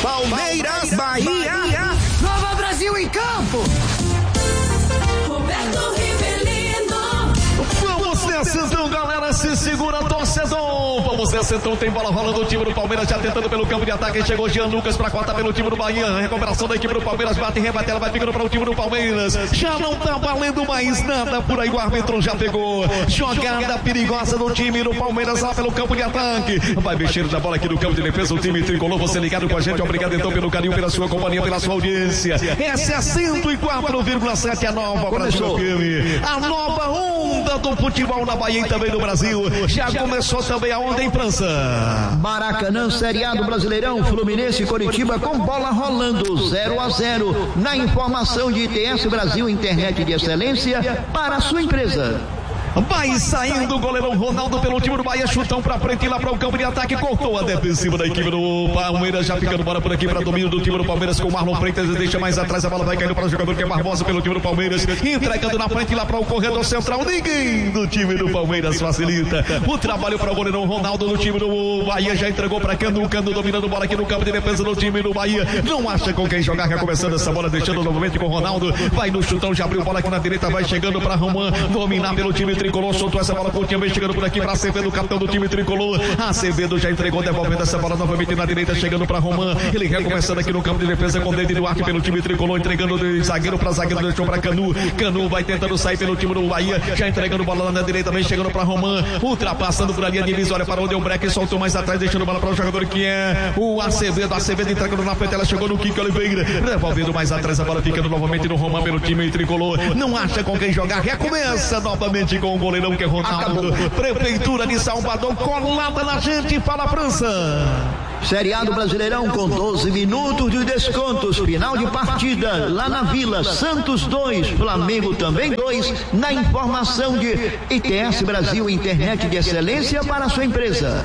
Palmeiras, Bahia. Nova Brasil em campo. Roberto Rivelino. Vamos nessa então, galera, se segura, torcedor. Vamos nessa então, tem bola rolando, o time do Palmeiras já tentando pelo campo de ataque. Chegou Jean Lucas pra cortar pelo time do Bahia. Recuperação da equipe do Palmeiras, bate e rebate, ela vai ficando para o time do Palmeiras. Já não tá valendo mais nada por aí, o árbitro já pegou. Jogada perigosa do time do Palmeiras lá pelo campo de ataque. Vai mexendo na bola aqui no campo de defesa, o time tricolor. Você ligado com a gente, obrigado então pelo carinho, pela sua companhia, pela sua audiência. Essa é 104,7 a nova Brasil FM. A nova onda do futebol na Bahia e também no Brasil. Já começou também a onda em França. Maracanã, Série A do Brasileirão, Fluminense e Coritiba com bola rolando 0-0. Na informação de ITS Brasil, internet de excelência para a sua empresa. Vai saindo o goleirão Ronaldo pelo time do Bahia, chutão pra frente e lá para o campo de ataque, cortou a defensiva da equipe do Palmeiras, já ficando bola por aqui para domínio do time do Palmeiras com o Marlon Freitas, deixa mais atrás, a bola vai caindo para o jogador que é Barbosa pelo time do Palmeiras, entregando na frente lá para o corredor central, ninguém do time do Palmeiras facilita o trabalho para o goleirão Ronaldo do time do Bahia, já entregou para Canu, Canu dominando bola aqui no campo de defesa do time do Bahia, não acha com quem jogar, recomeçando essa bola, deixando novamente com o Ronaldo, vai no chutão, já abriu bola aqui na direita, vai chegando para Roman, dominar pelo time tricolor, soltou essa bola, Coutinho vem chegando por aqui para Acevedo, capitão do time tricolor. Acevedo já entregou, devolvendo essa bola novamente na direita, chegando para Roman. Ele recomeçando aqui no campo de defesa com o David Duarte pelo time tricolor, entregando de zagueiro para zagueiro, deixou para Canu. Canu vai tentando sair pelo time do Bahia, já entregando bola lá na direita, vem chegando para Roman, ultrapassando por a linha divisória para onde o break soltou mais atrás, deixando bola para o jogador que é o Acevedo. Acevedo entregando na frente, ela chegou no Kiko Oliveira, devolvendo mais atrás, a bola ficando novamente no Roman pelo time tricolor. Não acha com quem jogar, recomeça novamente com o goleirão que é Ronaldo. Prefeitura de Salvador colada na gente, fala França. Série A do Brasileirão com 12 minutos de descontos, final de partida lá na Vila, Santos 2, Flamengo também 2, na informação de ITS Brasil, internet de excelência para a sua empresa.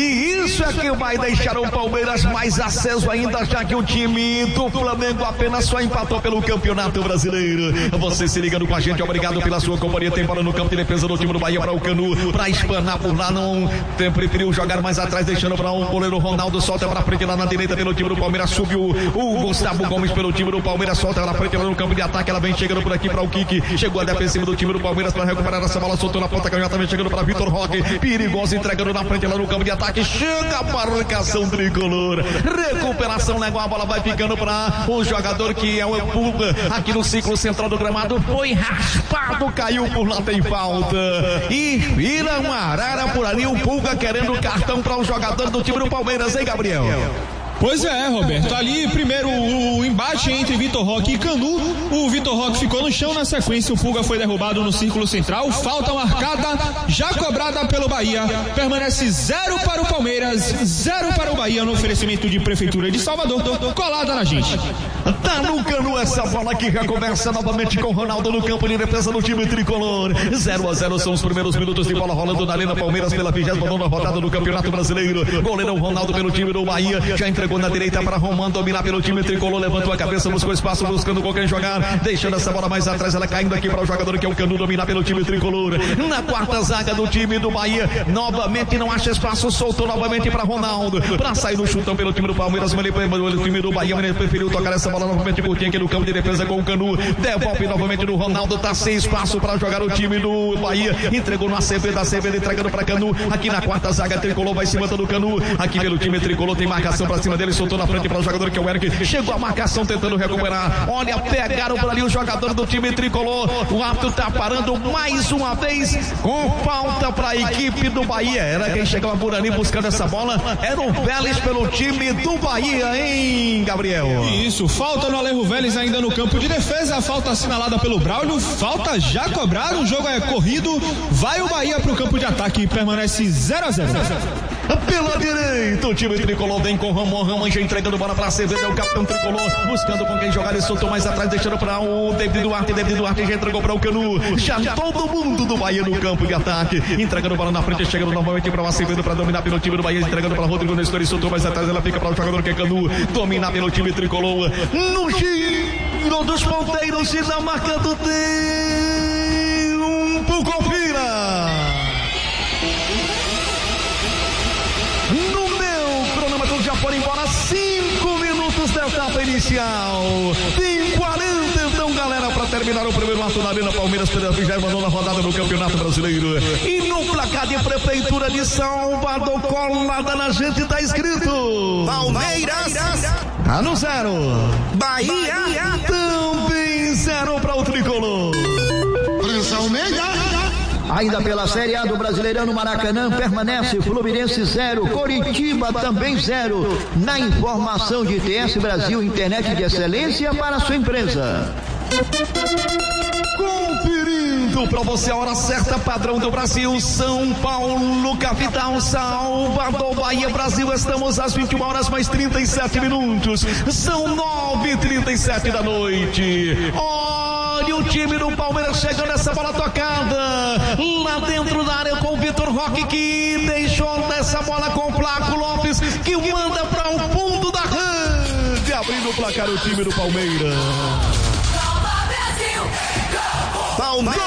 E isso é que vai deixar o Palmeiras mais aceso ainda, já que o time do Flamengo apenas só empatou pelo Campeonato Brasileiro. Você se ligando com a gente, obrigado pela sua companhia. Tem bola no campo de defesa do time do Bahia para o Canu, para espanar por lá, não preferiu jogar mais atrás, deixando para o goleiro Ronaldo, solta para frente lá na direita pelo time do Palmeiras, subiu o Gustavo Gomes pelo time do Palmeiras, solta na frente lá no campo de ataque, ela vem chegando por aqui para o Kiki, chegou a defensiva do time do Palmeiras para recuperar essa bola, soltou na ponta canhota, vem chegando para Vitor Roque, perigoso, entregando na frente lá no campo de ataque, chega a marcação tricolor, recuperação legal, a bola vai ficando para o jogador que é o Pulga, aqui no ciclo central do gramado, foi raspado, caiu por lá, tem falta, e vira uma arara por ali, o Pulga querendo cartão para o jogador do time do Palmeiras, hein, Gabriel? Pois é, Roberto, ali primeiro o embate entre Vitor Roque e Canu, o Vitor Roque ficou no chão, na sequência o Pulga foi derrubado no círculo central, falta marcada, já cobrada pelo Bahia, permanece 0 para o Palmeiras, 0 para o Bahia no oferecimento de Prefeitura de Salvador, colada na gente. Tá no Canu essa bola que recomeça novamente com o Ronaldo no campo de defesa do time tricolor, 0-0 são os primeiros minutos de bola rolando na Arena Palmeiras pela 29ª rodada do Campeonato Brasileiro, goleirão Ronaldo pelo time do Bahia, já entregou na direita para Roman, dominar pelo time tricolor, levantou a cabeça, buscou espaço, buscando com quem jogar, deixando essa bola mais atrás, ela caindo aqui para o jogador que é o Canu, dominar pelo time tricolor, na quarta zaga do time do Bahia, novamente não acha espaço, soltou novamente para Ronaldo, para sair no chutão pelo time do Palmeiras, mas o time do Bahia preferiu tocar essa bola novamente curtinha aqui no campo de defesa com o Canu, devolve novamente no Ronaldo, tá sem espaço para jogar o time do Bahia, entregou no Acevedo, entregando para Canu, aqui na quarta zaga tricolor, vai se matando o Canu, aqui pelo time tricolor, tem marcação para cima dele, soltou na frente para o jogador que é o Eric, chegou a marcação tentando recuperar, olha, pegaram por ali o jogador do time tricolor, o árbitro tá parando mais uma vez, com falta para a equipe do Bahia, era quem chegava por ali buscando essa bola, era o Vélez pelo time do Bahia, hein, Gabriel? Isso, falta no Alejo Vélez ainda no campo de defesa, a falta assinalada pelo Braulio, falta já cobrada, o jogo é corrido, vai o Bahia pro campo de ataque e permanece 0-0. Pela direita, o time tricolor vem com Ramon já entregando bola para Acevedo, é o capitão tricolor, buscando com quem jogar, ele soltou mais atrás, deixando para o David Duarte já entregou para o Canu, já todo mundo do Bahia no campo de ataque, entregando bola na frente, chegando novamente para o Acevedo para dominar pelo time do Bahia, entregando para Rodrigo Nestor, ele soltou mais atrás, ela fica para o jogador que é Canu, dominar pelo time tricolor, no giro dos ponteiros e na marca do tempo, confira! Já foram embora 5 minutos etapa inicial. Tem 40 então, galera, para terminar o primeiro ato na Arena Palmeiras pela 29ª rodada do Campeonato Brasileiro. E no placar de Prefeitura de Salvador, colada na gente, tá escrito Palmeiras tá no 0. Bahia Também 0 para o tricolor. Ainda pela Série A do Brasileirão no Maracanã, permanece Fluminense 0, Coritiba também 0. Na informação de ITS Brasil, internet de excelência para sua empresa. Conferindo para você a hora certa, padrão do Brasil, São Paulo, capital, Salvador, Bahia, Brasil. Estamos às 21 horas mais 37 minutos. São 9h37 da noite. Olha o time do Palmeiras chegando, essa bola tocada lá dentro da área com o Vitor Roque, que deixou essa bola com o Flaco Lopes, que manda para o fundo da rede, abrindo o placar o time do Palmeiras. Palmeiras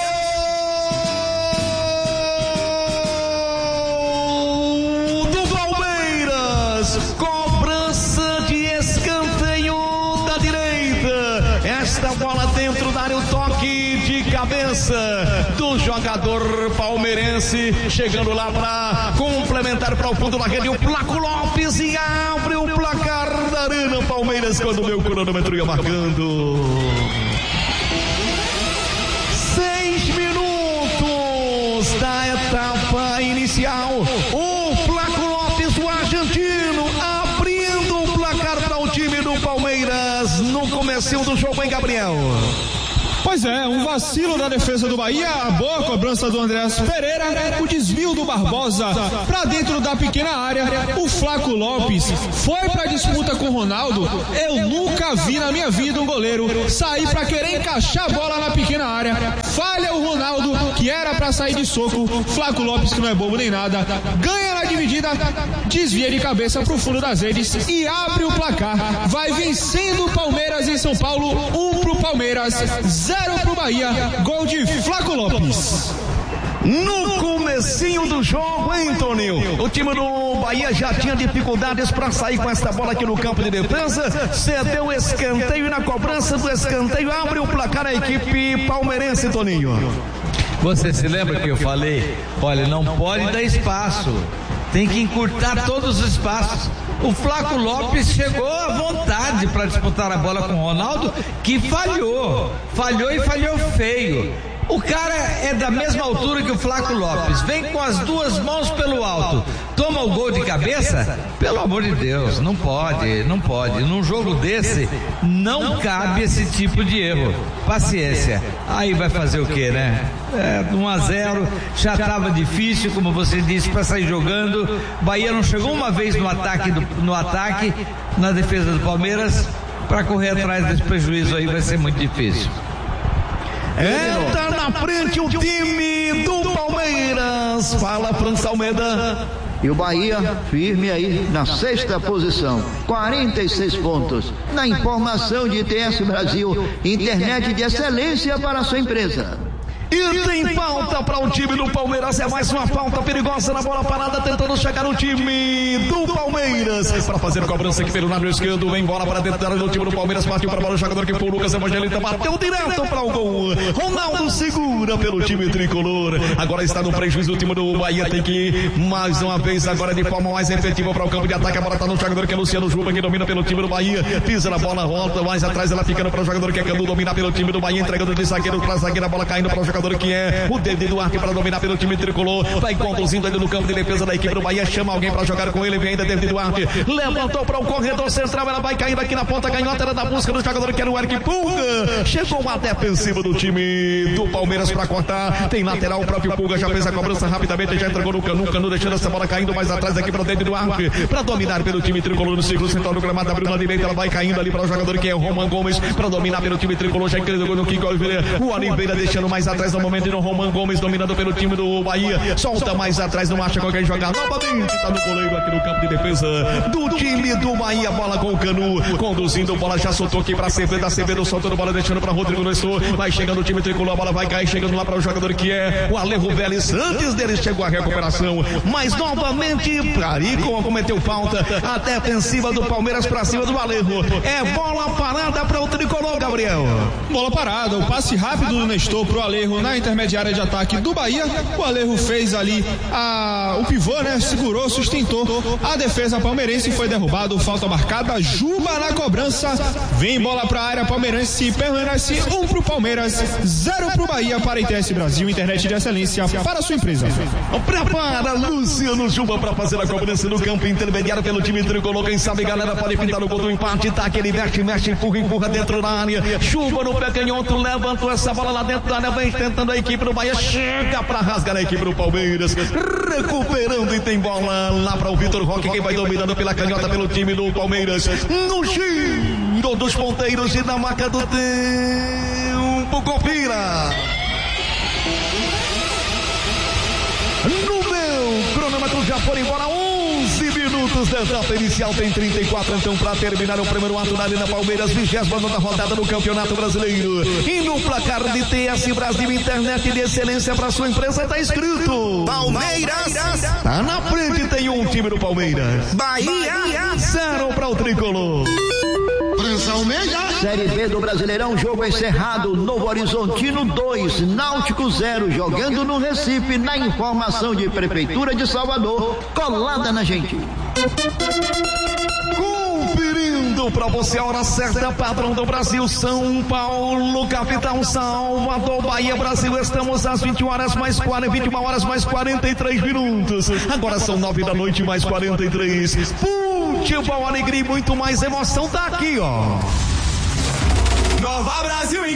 do Palmeiras, cobrança de escanteio da direita, esta bola dentro da área, o toque de cabeça do jogador palmeirense, chegando lá para complementar para o fundo da rede o Flaco Lopes, e abre o placar da Arena Palmeiras quando o meu cronômetro ia marcando 6 minutos da etapa inicial. O Flaco Lopes, o argentino, abrindo o placar para o time do Palmeiras no comecinho do jogo, hein, Gabriel? Pois é, um vacilo da defesa do Bahia, a boa cobrança do Andreas Pereira, o desvio do Barbosa pra dentro da pequena área. O Flaco Lopes foi pra disputa com o Ronaldo. Eu nunca vi na minha vida um goleiro sair pra querer encaixar a bola na pequena área. Falha o Ronaldo, que era pra sair de soco. Flaco Lopes, que não é bobo nem nada, ganha na dividida, desvia de cabeça pro fundo das redes e abre o placar. Vai vencendo o Palmeiras em São Paulo, 1 pro Palmeiras, 0 pro Bahia, gol de Flaco Lopes. No comecinho do jogo, hein, Toninho? O time do Bahia já tinha dificuldades para sair com essa bola aqui no campo de defesa, cedeu o escanteio e na cobrança do escanteio abre o placar a equipe palmeirense, Toninho. Você se lembra que eu falei? Olha, não pode dar espaço, tem que encurtar todos os espaços. O Flaco Lopes chegou à vontade para disputar a bola com o Ronaldo, que falhou e falhou feio. O cara é da mesma altura que o Flaco Lopes, vem com as duas mãos pelo alto, toma o gol de cabeça? Pelo amor de Deus, não pode. Num jogo desse, não cabe esse tipo de erro. Paciência. Aí vai fazer o quê, né? 1-0, já estava difícil, como você disse, para sair jogando. Bahia não chegou uma vez no ataque, na defesa do Palmeiras. Para correr atrás desse prejuízo aí vai ser muito difícil. Tá na frente o time do Palmeiras. Fala, França Almeida. E o Bahia firme aí na 6ª posição, 46 pontos. Na informação de ITS Brasil, internet de excelência para a sua empresa. E tem falta para o time do Palmeiras, é mais uma falta perigosa na bola parada, tentando chegar no time do Palmeiras para fazer a cobrança aqui pelo lado esquerdo, vem bola para dentro da área do time do Palmeiras, partiu para a bola, o jogador que foi o Lucas Evangelista, bateu direto para o gol. Ronaldo segura pelo time tricolor, agora está no prejuízo, o time do Bahia tem que ir mais uma vez agora de forma mais efetiva para o campo de ataque, a bola está no jogador que é Luciano Juba, que domina pelo time do Bahia, pisa na bola, volta mais atrás, ela ficando para o jogador que é Canu, domina pelo time do Bahia, entregando de zagueiro para zagueiro, a bola caindo para o jogador que é o David Duarte para dominar pelo time tricolor, vai conduzindo ele no campo de defesa da equipe do Bahia, chama alguém para jogar com ele, vem ainda David Duarte, levantou para o corredor central, ela vai caindo aqui na ponta canhota, era da busca do jogador que era o Eric Pulga, chegou a defensiva do time do Palmeiras para cortar, tem lateral, o próprio Pulga já fez a cobrança rapidamente, já entregou no Canu deixando essa bola caindo mais atrás aqui para o David Duarte, para dominar pelo time tricolor no círculo central do gramado, abriu na direita, ela vai caindo ali para o jogador que é o Roman Gomes, para dominar pelo time tricolor, já entregou no Kiko Oliveira, o Oliveira deixando mais atrás atrás no momento do Roman Gomes, dominando pelo time do Bahia. Solta mais atrás, não acha qualquer jogar. Novamente tá no goleiro aqui no campo de defesa do time do Bahia. Bola com o Canu, conduzindo, bola já soltou aqui pra Acevedo soltando bola, deixando pra Rodrigo Nestor. Vai chegando o time tricolor, a bola vai cair, chegando lá para o jogador que é o Alejo Vélez. Antes dele chegou a recuperação, mas novamente Carico cometeu falta. A defensiva do Palmeiras pra cima do Alejo. É bola parada para o tricolor, Gabriel. Bola parada, o passe rápido do Nestor pro Alejo na intermediária de ataque do Bahia. O Alejo fez ali o pivô, né? Segurou, sustentou. A defesa palmeirense foi derrubado, falta marcada. Juba na cobrança. Vem bola pra área palmeirense, permanece 1 pro Palmeiras, 0 pro Bahia. Para ITS Brasil, internet de excelência para a sua empresa. Prepara Luciano Juba para fazer a cobrança no campo intermediário pelo time tricolor. Quem sabe, galera, pode pintar o gol do empate. Tá aquele mexe, empurra dentro da área. Juba no pé canhoto, levantou essa bola lá dentro da área, vem tentando a equipe do Bahia, chega para rasgar a equipe do Palmeiras, recuperando e tem bola lá para o Vitor Roque, quem vai dominando pela canhota pelo time do Palmeiras. No giro dos ponteiros e na marca do tempo, confira. No meu cronômetro já foram embora 11 minutos da etapa inicial, tem 34 então para terminar o primeiro ato da Arena Palmeiras, 29ª rodada do Campeonato Brasileiro. E no placar de TS Brasil, internet de excelência para sua empresa, tá escrito Palmeiras. Tá na frente, tem um time do Palmeiras. Bahia. 0 para o tricolor. Série B do Brasileirão, jogo encerrado. Novo Horizontino 2, Náutico 0, jogando no Recife. Na informação de Prefeitura de Salvador, colada na gente. Conferindo pra você a hora certa, padrão do Brasil, São Paulo, capital, Salvador, Bahia, Brasil. Estamos às 21 horas mais 43 minutos. Agora são 9 da noite mais 43. Futebol, alegria e muito mais emoção tá aqui, ó. Nova Brasil.